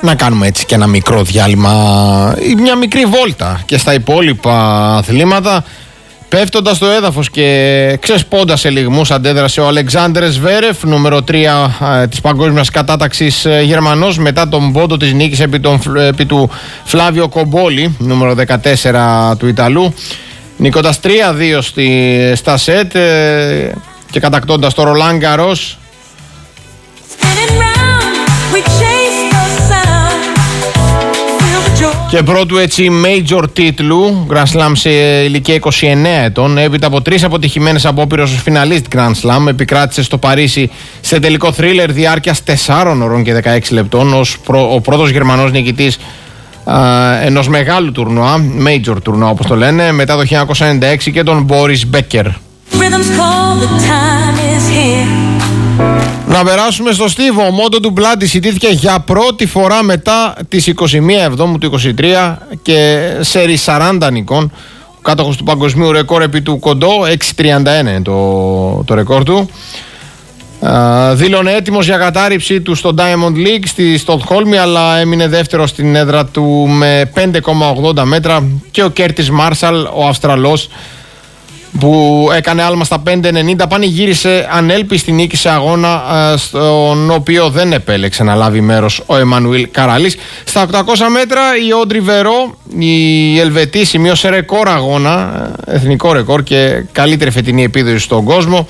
να κάνουμε έτσι και ένα μικρό διάλειμμα ή μια μικρή βόλτα και στα υπόλοιπα αθλήματα. Πέφτοντας στο έδαφος και ξεσπώντας σε λιγμούς, αντέδρασε ο Αλεξάνδρ Ζβέρεφ, νούμερο 3 της παγκόσμιας κατάταξης Γερμανός, μετά τον πόντο της νίκης επί του Φλάβιο Κομπόλη, νούμερο 14 του Ιταλού, νικώντας 3-2 στα σετ και κατακτώντας το Ρολάν Γκαρός. Και πρώτου έτσι major τίτλου Grand Slam σε ηλικία 29 ετών, έπειτα από 3 αποτυχημένες απόπειρες ως φιναλίστ Grand Slam, επικράτησε στο Παρίσι σε τελικό θρίλερ διάρκειας 4 ώρων και 16 λεπτών ως ο πρώτος Γερμανός νικητής ενός μεγάλου τουρνουά, major τουρνουά όπως το λένε, μετά το 1996 και τον Μπόρις Μπέκερ. Να περάσουμε στο στίβο. Ο Μόντο του Μπλάντι ιτήθηκε για πρώτη φορά μετά τις 21 Εβδόμου του 23 και σέρι 40 νικών. Ο κάτοχος του παγκοσμίου ρεκόρ επί του κοντό, 6.31 είναι το ρεκόρ του. Δήλωνε έτοιμος για κατάρριψή του στο Diamond League στη Στοκχόλμη, αλλά έμεινε δεύτερο στην έδρα του με 5,80 μέτρα και ο Κέρτις Μάρσαλ, ο Αυστραλός, που έκανε άλμα στα 5.90, πανηγύρισε ανέλπιστη νίκη σε αγώνα στον οποίο δεν επέλεξε να λάβει μέρος ο Εμμανουήλ Καράλης. Στα 800 μέτρα η Όντρι Βερό, η Ελβετή, σημείωσε ρεκόρ αγώνα, εθνικό ρεκόρ και καλύτερη φετινή επίδοση στον κόσμο,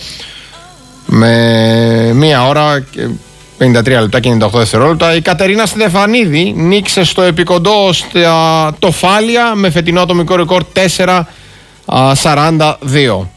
με 1 ώρα και 53 λεπτά και 98 δευτερόλεπτα. Η Κατερίνα Στεφανίδη νίκησε στο επικοντό στα Τοφάλια με φετινό ατομικό ρεκόρ 4.42.